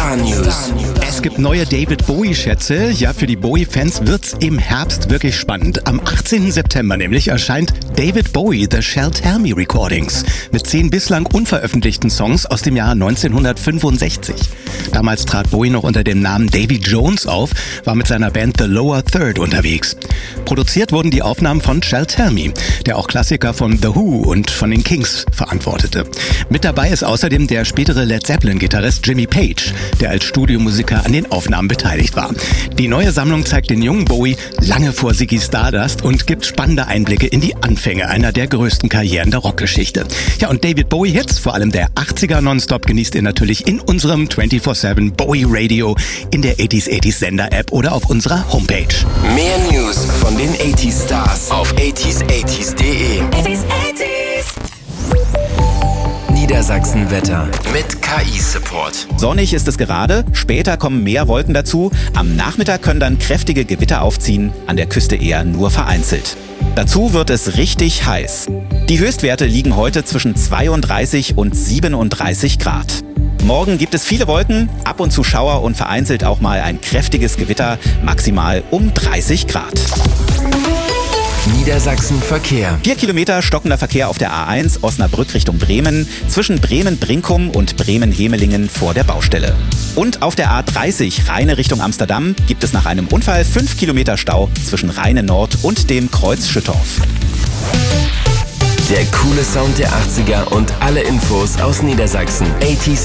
Star News. Es gibt neue David Bowie-Schätze. Ja, für die Bowie-Fans wird's im Herbst wirklich spannend. Am 18. September nämlich erscheint David Bowie The Shall Tell Me Recordings mit 10 bislang unveröffentlichten Songs aus dem Jahr 1965. Damals trat Bowie noch unter dem Namen Davy Jones auf, war mit seiner Band The Lower Third unterwegs. Produziert wurden die Aufnahmen von Shall Tell Me, der auch Klassiker von The Who und von den Kings verantwortete. Mit dabei ist außerdem der spätere Led Zeppelin-Gitarrist Jimmy Page, der als Studiomusiker an den Aufnahmen beteiligt war. Die neue Sammlung zeigt den jungen Bowie lange vor Ziggy Stardust und gibt spannende Einblicke in die Anfänge einer der größten Karrieren der Rockgeschichte. Ja, und David Bowie-Hits, vor allem der 80er Nonstop, genießt ihr natürlich in unserem 24/7 Bowie Radio, in der 80s Sender-App oder auf unserer Homepage. Mehr News von den 80s Stars auf 80s80s.de. Niedersachsen-Wetter mit KI-Support. Sonnig ist es gerade, später kommen mehr Wolken dazu. Am Nachmittag können dann kräftige Gewitter aufziehen, an der Küste eher nur vereinzelt. Dazu wird es richtig heiß. Die Höchstwerte liegen heute zwischen 32 und 37 Grad. Morgen gibt es viele Wolken, ab und zu Schauer und vereinzelt auch mal ein kräftiges Gewitter, maximal um 30 Grad. Niedersachsen Verkehr. 4 Kilometer stockender Verkehr auf der A1 Osnabrück Richtung Bremen, zwischen Bremen-Brinkum und Bremen-Hemelingen vor der Baustelle. Und auf der A30 Rheine Richtung Amsterdam gibt es nach einem Unfall 5 Kilometer Stau zwischen Rheine Nord und dem Kreuz Schüttorf. Der coole Sound der 80er und alle Infos aus Niedersachsen. 80s